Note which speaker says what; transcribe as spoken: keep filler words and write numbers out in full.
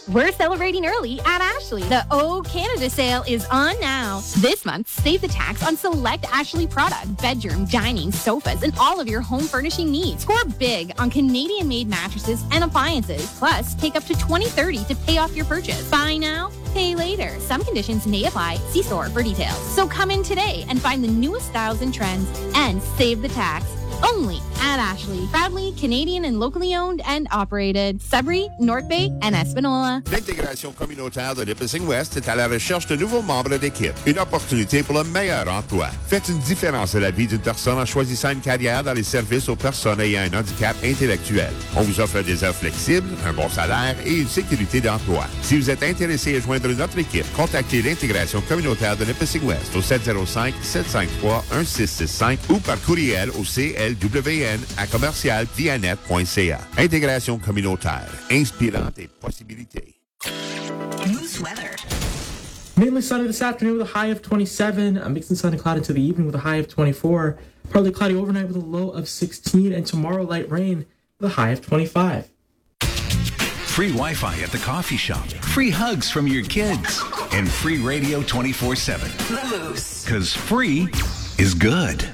Speaker 1: We're celebrating early at Ashley. The O Canada sale is on now. This month, save the tax on select Ashley product, bedroom, dining, sofas, and all of your home furnishing needs. Score big on Canadian-made mattresses and appliances. Plus, take up to twenty thirty to pay off your purchase. Buy now, pay later. Some conditions may apply. See store for details. So come in today and find the newest styles and trends and save the tax. Only at Ashley. Proudly Canadian and locally owned and operated. Sudbury, North Bay, and Espanola.
Speaker 2: L'intégration communautaire de Nipissing West est à la recherche de nouveaux membres d'équipe. Une opportunité pour le meilleur emploi. Faites une différence dans la vie d'une personne en choisissant une carrière dans les services aux personnes ayant un handicap intellectuel. On vous offre des heures flexibles, un bon salaire et une sécurité d'emploi. Si vous êtes intéressé à joindre notre équipe, contactez l'intégration communautaire de Nipissing West au sept zéro cinq, sept cinq trois, un six six cinq ou par courriel au C L W N à commercial vianet point c a. Intégration communautaire, inspirant tes possibilités.
Speaker 3: Moose weather.
Speaker 4: Mainly sunny this afternoon with a high of twenty-seven. A mix of sun and cloud into the evening with a high of twenty-four. Partly cloudy overnight with a low of sixteen. And tomorrow light rain with a high of twenty-five.
Speaker 5: Free Wi-Fi at the coffee shop. Free hugs from your kids. And free radio twenty-four seven.
Speaker 3: The Moose.
Speaker 5: Because free is good.